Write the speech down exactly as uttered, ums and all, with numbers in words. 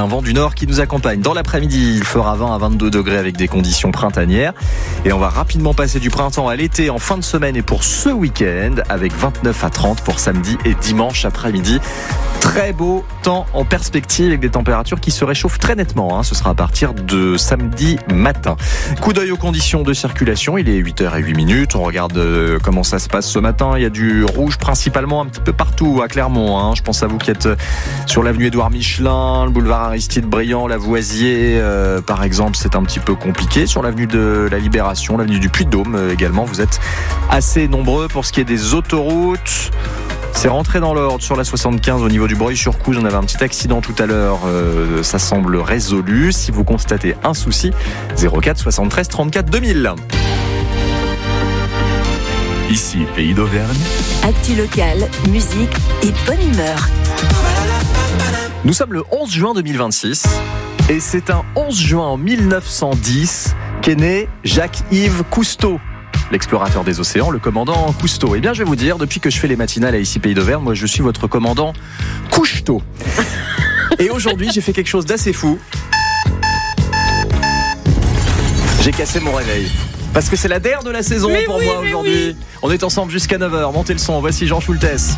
un vent du nord qui nous accompagne. Dans l'après-midi, il fera vingt à vingt-deux degrés avec des conditions printanières. Et on va rapidement passer du printemps à l'été en fin de semaine et pour ce week-end avec vingt-neuf à trente pour samedi et dimanche après-midi. Très beau temps en perspective avec des températures qui se réchauffent très nettement. Hein. Ce sera à partir de samedi matin. Coup d'œil aux conditions de circulation. Il est huit heures zéro huit minutes. On regarde euh, comment ça se passe ce matin. Il y a du rouge principalement un petit peu partout à Clermont. Hein. Je pense à vous qui êtes sur l'avenue Édouard Michelin, le boulevard Aristide Briand, Lavoisier. Euh, par exemple, c'est un petit peu compliqué. Sur l'avenue de la Libération, l'avenue du Puy-de-Dôme euh, également. Vous êtes assez nombreux pour ce qui est des autoroutes. C'est rentré dans l'ordre sur la soixante-quinze au niveau du Breuil-sur-Couze. On avait un petit accident tout à l'heure. Euh, ça semble résolu. Si vous constatez un souci, zéro quatre soixante-treize trente-quatre deux mille. Ici, Pays d'Auvergne. Actu locale, musique et bonne humeur. Nous sommes le onze juin deux mille vingt-six. Et c'est un onze juin en mille neuf cent dix qu'est né Jacques-Yves Cousteau. L'explorateur des océans, le commandant Cousteau. Eh bien, je vais vous dire, depuis que je fais les matinales à Ici Pays d'Auvergne, moi, je suis votre commandant Cousteau. Et aujourd'hui, j'ai fait quelque chose d'assez fou. J'ai cassé mon réveil. Parce que c'est la dernière de la saison mais pour oui, moi aujourd'hui. Oui. On est ensemble jusqu'à neuf heures. Montez le son. Voici Jean Schultes.